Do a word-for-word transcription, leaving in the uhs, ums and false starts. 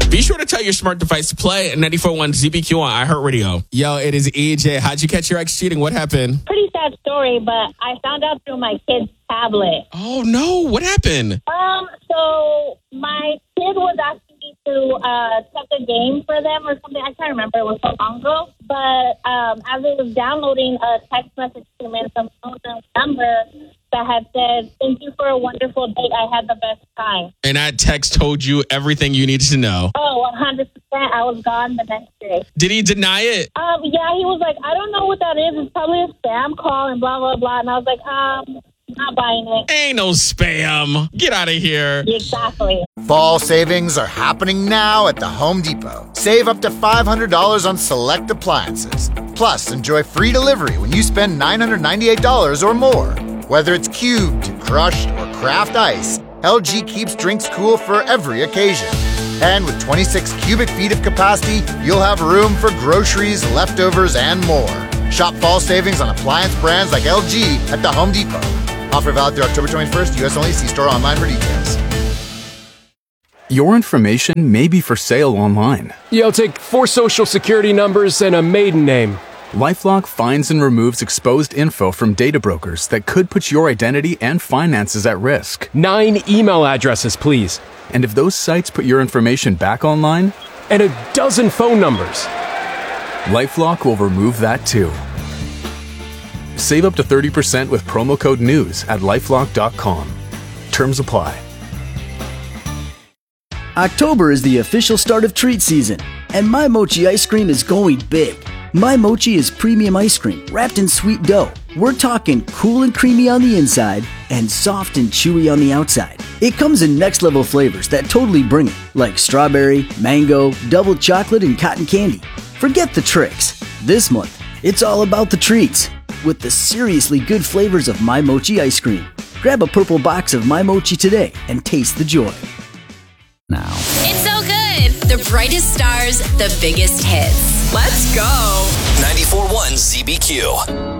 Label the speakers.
Speaker 1: Be sure to tell your smart device to play at ninety-four point one Z B Q on iHeartRadio.
Speaker 2: Yo, it is E J. How'd you catch your ex cheating? What happened?
Speaker 3: Pretty sad story, but I found out through my kid's tablet.
Speaker 1: Oh, no. What happened?
Speaker 3: Um, so my kid was asking me to uh, check a game for them or something. I can't remember. It was so long ago. But um, as it was downloading, a text message came in from some number that had said, "Thank you for a wonderful date. I had the best time."
Speaker 1: And that text told you everything you needed to know.
Speaker 3: Oh, one hundred percent. I was gone the next day.
Speaker 1: Did he deny it?
Speaker 3: Um, yeah, he was like, "I don't know what that is. It's probably a spam call and blah, blah, blah." And I was like, um... not buying it.
Speaker 1: Ain't no spam. Get out of here.
Speaker 3: Exactly.
Speaker 4: Fall savings are happening now at the Home Depot. Save up to five hundred dollars on select appliances. Plus, enjoy free delivery when you spend nine hundred ninety-eight dollars or more. Whether it's cubed, crushed, or craft ice, L G keeps drinks cool for every occasion. And with twenty-six cubic feet of capacity, you'll have room for groceries, leftovers, and more. Shop fall savings on appliance brands like L G at the Home Depot. Offer valid through October twenty-first. U S only. See store online for details.
Speaker 5: Your information may be for sale online.
Speaker 6: Yo, take four social security numbers and a maiden name.
Speaker 5: LifeLock finds and removes exposed info from data brokers that could put your identity and finances at risk.
Speaker 6: Nine email addresses, please.
Speaker 5: And if those sites put your information back online?
Speaker 6: And a dozen phone numbers.
Speaker 5: LifeLock will remove that too. Save up to thirty percent with promo code NEWS at lifelock dot com. Terms apply.
Speaker 7: October is the official start of treat season, and My Mochi ice cream is going big. My Mochi is premium ice cream wrapped in sweet dough. We're talking cool and creamy on the inside and soft and chewy on the outside. It comes in next level flavors that totally bring it, like strawberry, mango, double chocolate, and cotton candy. Forget the tricks. This month, it's all about the treats with the seriously good flavors of My Mochi ice cream. Grab a purple box of My Mochi today and taste the joy. Now.
Speaker 8: It's so good. The brightest stars, the biggest hits. Let's go.
Speaker 9: ninety-four point one Z B Q.